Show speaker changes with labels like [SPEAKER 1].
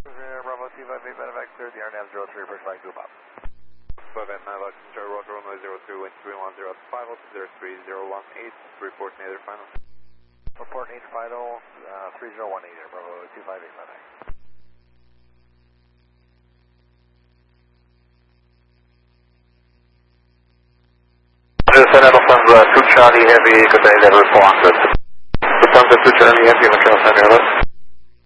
[SPEAKER 1] Bravo 258 Medevac cleared the RNAV 03 first flight to Bob.
[SPEAKER 2] 58 Medevac, Charlie Roger, runway 02, wind 310 at 503018, report nadir final.
[SPEAKER 1] Report nadir final, 3018 there, Bravo 258 Medevac.
[SPEAKER 3] Senate Lufthansa 2 Charlie Heavy, good day, level 400. Lufthansa 2 Charlie Heavy, Macau Center,